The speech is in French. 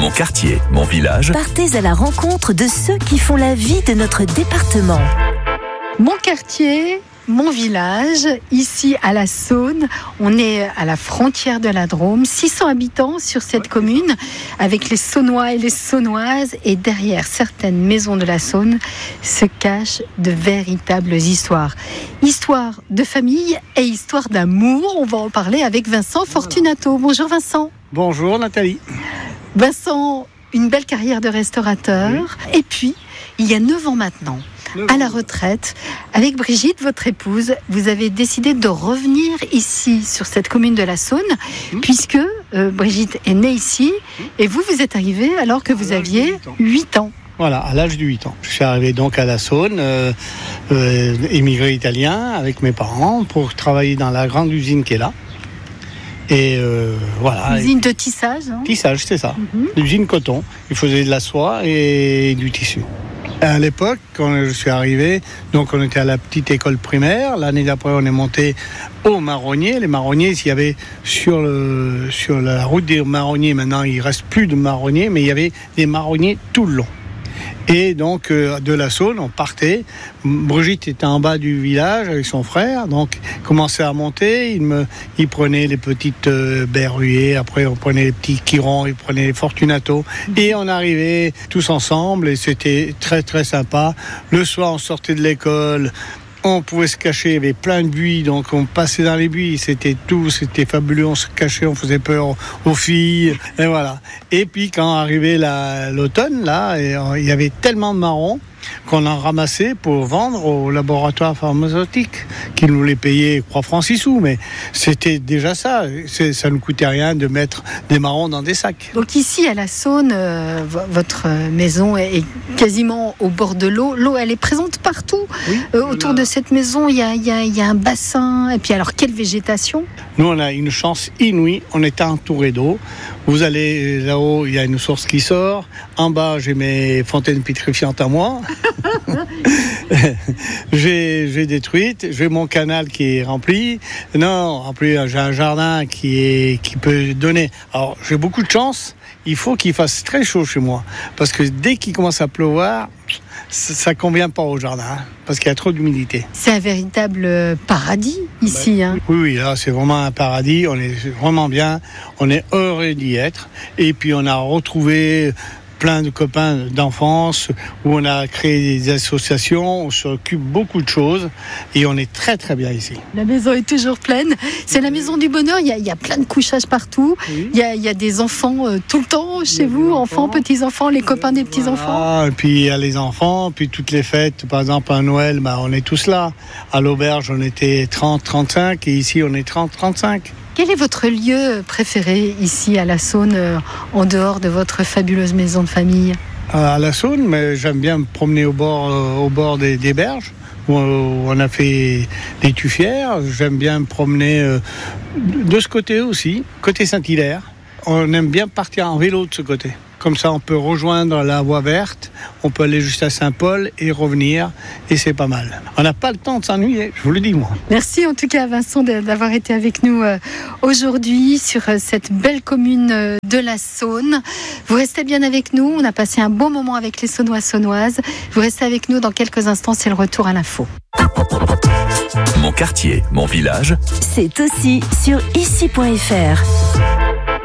Mon quartier, mon village. Partez à la rencontre de ceux qui font la vie de notre département. Mon quartier, mon village, ici à la Saône, on est à la frontière de la Drôme, 600 habitants sur cette commune, avec les Saônois et les Saônoises, et derrière certaines maisons de la Saône se cachent de véritables histoires. Histoire de famille et histoire d'amour, on va en parler avec Vincent Fortunato. Bonjour Vincent. Bonjour Nathalie. Vincent, une belle carrière de restaurateur, et puis il y a 9 ans maintenant, à la retraite, avec Brigitte, votre épouse, vous avez décidé de revenir ici, sur cette commune de la Saône, puisque Brigitte est née ici, et vous êtes arrivé alors que vous aviez 8 ans. Voilà, à l'âge de 8 ans. Je suis arrivé donc à la Saône, émigré italien, avec mes parents, pour travailler dans la grande usine qui est là. Et voilà. Usine de tissage, hein ? Tissage, c'est ça. L'usine coton. Il faisait de la soie et du tissu. À l'époque, quand je suis arrivé, donc on était à la petite école primaire. L'année d'après, on est monté aux marronniers. Les marronniers, s'il y avait sur la route des marronniers, maintenant il reste plus de marronniers, mais il y avait des marronniers tout le long. Et donc de la Saône, on partait. Brigitte était en bas du village avec son frère, donc il commençait à monter. Il prenait les petites berruées, après on prenait les petits Quirons, il prenait les Fortunato, et on arrivait tous ensemble et c'était très très sympa. Le soir, on sortait de l'école. On pouvait se cacher, il y avait plein de buis, donc on passait dans les buis, c'était fabuleux, on se cachait, on faisait peur aux filles, et voilà. Et puis quand arrivait l'automne, là, il y avait tellement de marrons qu'on en ramassait pour vendre au laboratoire pharmaceutique, qui nous les payait 3 francs 6 sous, mais c'était déjà ça. Ça ne coûtait rien de mettre des marrons dans des sacs. Donc ici à la Saône, votre maison est quasiment au bord de l'eau. L'eau, elle est présente partout. Oui, autour de cette maison, il y a un bassin. Et puis alors, quelle végétation ? Nous, on a une chance inouïe. On est entouré d'eau. Vous allez là-haut, il y a une source qui sort. En bas, j'ai mes fontaines pétrifiantes à moi. j'ai des truites, j'ai mon canal qui est rempli. Non, en plus j'ai un jardin qui peut donner. Alors j'ai beaucoup de chance. Il faut qu'il fasse très chaud chez moi, parce que dès qu'il commence à pleuvoir, ça convient pas au jardin, parce qu'il y a trop d'humidité. C'est un véritable paradis ici. Oui, là c'est vraiment un paradis. On est vraiment bien. On est heureux d'y être. Et puis on a retrouvé plein de copains d'enfance, où on a créé des associations, on s'occupe beaucoup de choses et on est très très bien ici. La maison est toujours pleine, c'est la maison du bonheur, il y a plein de couchages partout, oui. Il y a des enfants tout le temps chez vous, enfants, petits-enfants, les copains des petits-enfants. Et puis il y a les enfants, puis toutes les fêtes, par exemple à Noël, on est tous là. À l'auberge, on était 30-35 et ici on est 30-35. Quel est votre lieu préféré ici à la Saône, en dehors de votre fabuleuse maison de famille ? À la Saône, mais j'aime bien me promener au bord des berges, où on a fait des tuffières. J'aime bien me promener de ce côté aussi, côté Saint-Hilaire. On aime bien partir en vélo de ce côté. Comme ça, on peut rejoindre la voie verte, on peut aller jusqu'à Saint-Paul et revenir, et c'est pas mal. On n'a pas le temps de s'ennuyer, je vous le dis moi. Merci en tout cas Vincent d'avoir été avec nous aujourd'hui sur cette belle commune de la Saône. Vous restez bien avec nous, on a passé un bon moment avec les Saônois Saônoises. Vous restez avec nous dans quelques instants, c'est le retour à l'info. Mon quartier, mon village. C'est aussi sur ici.fr.